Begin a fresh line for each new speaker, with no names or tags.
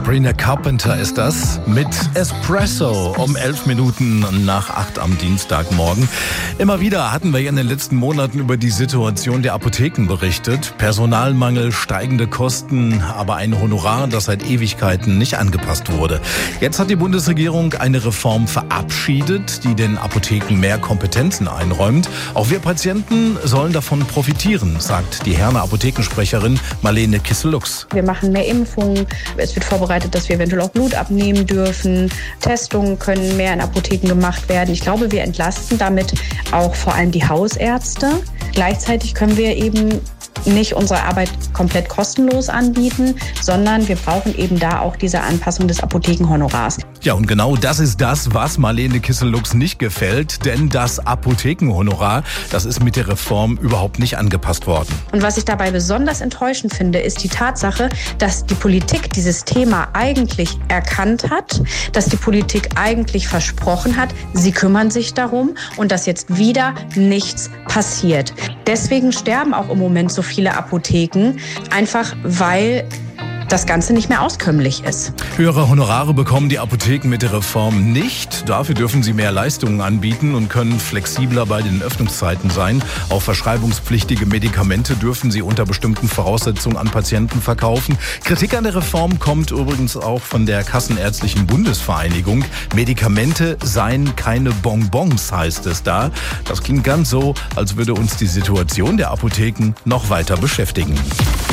Sabrina Carpenter ist das mit Espresso um 11 Minuten nach 8 am Dienstagmorgen. Immer wieder hatten wir in den letzten Monaten über die Situation der Apotheken berichtet. Personalmangel, steigende Kosten, aber ein Honorar, das seit Ewigkeiten nicht angepasst wurde. Jetzt hat die Bundesregierung eine Reform verabschiedet, die den Apotheken mehr Kompetenzen einräumt. Auch wir Patienten sollen davon profitieren, sagt die Herner Apothekensprecherin Marlene Kissel-Lux.
Wir machen mehr Impfungen. Es wird vorbereitet, dass wir eventuell auch Blut abnehmen dürfen. Testungen können mehr in Apotheken gemacht werden. Ich glaube, wir entlasten damit auch vor allem die Hausärzte. Gleichzeitig können wir eben nicht unsere Arbeit komplett kostenlos anbieten, sondern wir brauchen eben da auch diese Anpassung des Apothekenhonorars.
Ja, und genau das ist das, was Marlene Kissel-Lux nicht gefällt, denn das Apothekenhonorar, das ist mit der Reform überhaupt nicht angepasst worden.
Und was ich dabei besonders enttäuschend finde, ist die Tatsache, dass die Politik dieses Thema eigentlich erkannt hat, dass die Politik eigentlich versprochen hat, sie kümmern sich darum und dass jetzt wieder nichts passiert. Deswegen sterben auch im Moment so viele Apotheken, einfach weil das Ganze nicht mehr auskömmlich ist.
Höhere Honorare bekommen die Apotheken mit der Reform nicht. Dafür dürfen sie mehr Leistungen anbieten und können flexibler bei den Öffnungszeiten sein. Auch verschreibungspflichtige Medikamente dürfen sie unter bestimmten Voraussetzungen an Patienten verkaufen. Kritik an der Reform kommt übrigens auch von der Kassenärztlichen Bundesvereinigung. Medikamente seien keine Bonbons, heißt es da. Das klingt ganz so, als würde uns die Situation der Apotheken noch weiter beschäftigen.